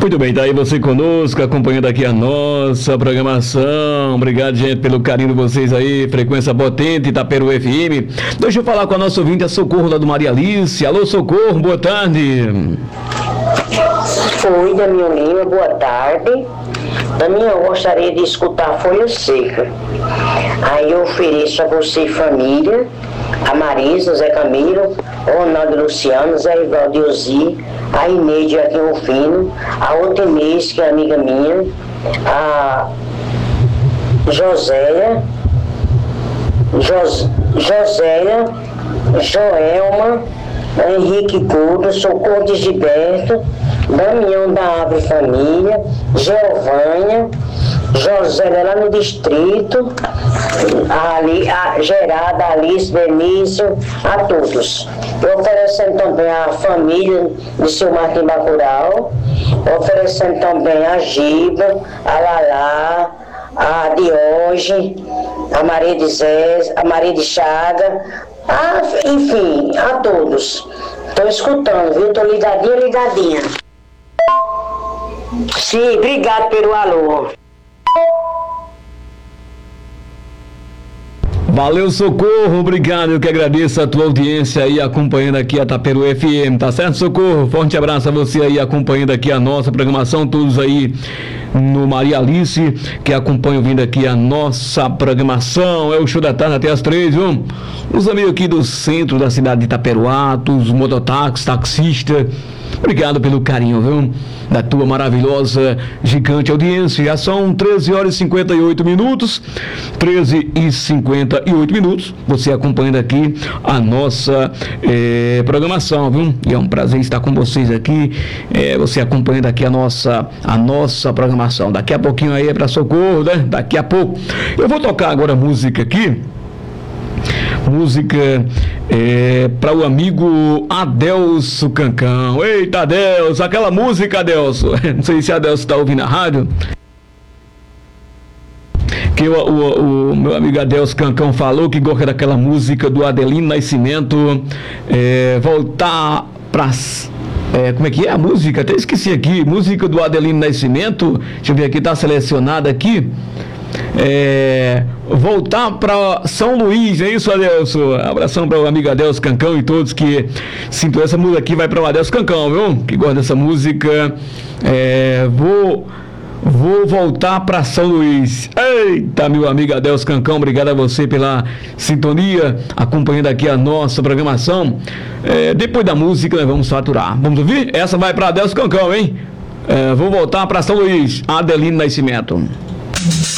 Muito bem, tá aí você conosco, acompanhando aqui a nossa programação. Obrigado, gente, pelo carinho de vocês aí, Frequência Potente, Itaperu FM. Deixa eu falar com a nossa ouvinte, a Socorro lá do Maria Alice. Alô, Socorro, boa tarde. Oi, Damião Lima, boa tarde. Damião, eu gostaria de escutar Folha Seca. Aí eu ofereço a você e família, a Marisa, Zé Camilo, Ronaldo Luciano, Zé Ivaldo Iosi, a Inês de Joaquim Rufino, a outra Inês, que é amiga minha, a Josélia, Joelma, Henrique Couto, Socorro de Gilberto, Damião da Ave Família, Geovânia, José lá no distrito, a Gerada, Alice, Benício, a todos. Eu oferecendo também a família de seu Martim Bacurau, oferecendo também a Giba, a Lalá, a Dioge, a Maria de Zé, a Maria de Chaga, enfim, a todos. Estou escutando, viu? Estou ligadinha. Sim, obrigado pelo alô. Valeu, Socorro, obrigado, eu que agradeço a tua audiência aí, acompanhando aqui a Itaperu FM, tá certo, Socorro? Forte abraço a você aí, acompanhando aqui a nossa programação, todos aí no Maria Alice, que acompanham vindo aqui a nossa programação. É o show da tarde até as 3, viu? Os amigos aqui do centro da cidade de Itaperuá, os mototáxis, taxistas, obrigado pelo carinho, viu? Da tua maravilhosa, gigante audiência. Já são 13 horas e 58 minutos. 13 e 58 minutos. Você acompanhando aqui a nossa programação, viu? E é um prazer estar com vocês aqui. Você acompanhando aqui a nossa programação. Daqui a pouquinho aí é para Socorro, né? Daqui a pouco. Eu vou tocar agora música aqui. Música para o amigo Adelso Cancão. Eita, Adelso, aquela música, Adelso. Não sei se Adelso está ouvindo a rádio. Que o meu amigo Adelso Cancão falou que gosta daquela música do Adelino Nascimento. Voltar para... como é que é a música? Até esqueci aqui. Música do Adelino Nascimento. Deixa eu ver aqui, tá selecionada aqui. Voltar para São Luís, é isso, Adelso? Abração para o amigo Adelso Cancão e todos que sintam essa música aqui, vai para o Adelso Cancão, viu? Que gosta dessa música. Vou voltar para São Luís. Eita, meu amigo Adelso Cancão, obrigado a você pela sintonia, acompanhando aqui a nossa programação. Depois da música, nós vamos faturar. Vamos ouvir? Essa vai para Adelso Cancão, hein? Vou voltar para São Luís, Adelino Nascimento.